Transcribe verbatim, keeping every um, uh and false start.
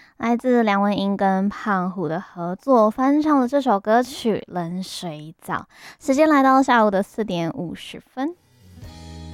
来自梁文音跟胖虎的合作翻唱了这首歌曲《冷水澡》。时间来到下午的四点五十分。